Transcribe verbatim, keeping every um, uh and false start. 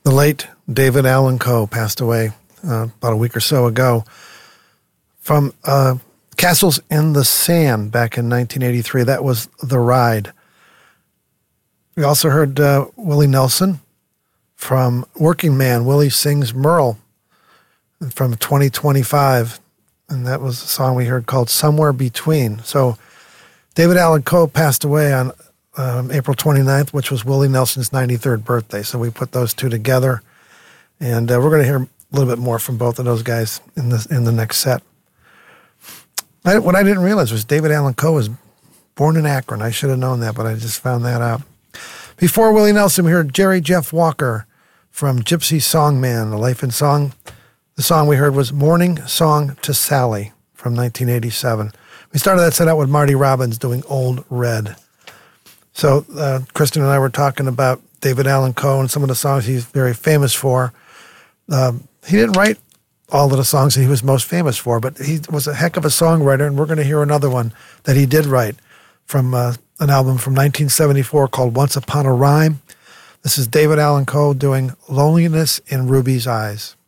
The late David Allan Coe passed away uh, about a week or so ago from uh, Castles in the Sand back in nineteen eighty-three. That was The Ride. We also heard uh, Willie Nelson from Working Man. Willie Sings Merle from twenty twenty-five, and that was a song we heard called Somewhere Between. So David Allan Coe passed away on um, April twenty-ninth, which was Willie Nelson's ninety-third birthday. So we put those two together, and uh, we're going to hear a little bit more from both of those guys in the, in the next set. I, what I didn't realize was David Allan Coe was born in Akron. I should have known that, but I just found that out. Before Willie Nelson, we heard Jerry Jeff Walker from Gypsy Songman, A Life in Song. The song we heard was Morning Song to Sally from nineteen eighty-seven. We started that set out with Marty Robbins doing Old Red. So uh, Kristen and I were talking about David Allan Coe and some of the songs he's very famous for. Um, he didn't write all of the songs that he was most famous for, but he was a heck of a songwriter, and we're going to hear another one that he did write from uh, an album from nineteen seventy-four called Once Upon a Rhyme. This is David Allan Coe doing Loneliness in Ruby's Eyes.